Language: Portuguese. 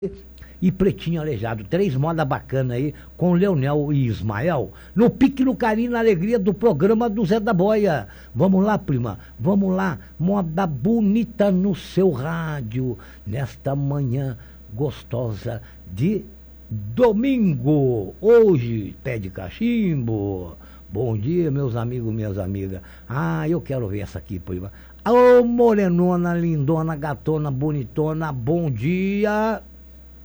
e Pretinho Aleijado. Três modas bacanas aí, com Leonel e Ismael, no pique, no carinho, na alegria do programa do Zé da Boia. Vamos lá, prima, vamos lá. Moda bonita no seu rádio, nesta manhã gostosa de domingo. Hoje, pé de cachimbo. Bom dia, meus amigos, minhas amigas. Ah, eu quero ver essa aqui, prima. Ô, morenona, lindona, gatona, bonitona, bom dia.